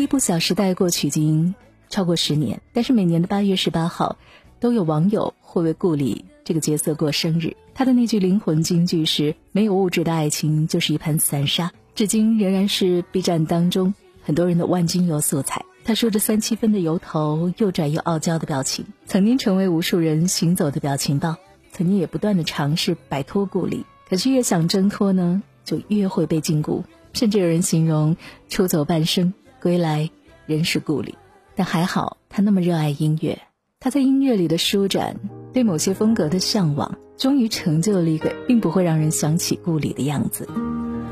部《小时代》过去已经超过10年，但是每年的8月18号都有网友会为顾里这个角色过生日。他的那句灵魂金句是没有物质的爱情就是一盘散沙，至今仍然是 B 站当中很多人的万金油素材。他说着3-7分的油头，又拽又傲娇的表情，曾经成为无数人行走的表情包，曾经也不断的尝试摆脱顾里，可是越想挣脱呢，就越会被禁锢，甚至有人形容出走半生，归来仍是顾里。但还好他那么热爱音乐，他在音乐里的舒展，对某些风格的向往，终于成就了一个并不会让人想起顾里的样子。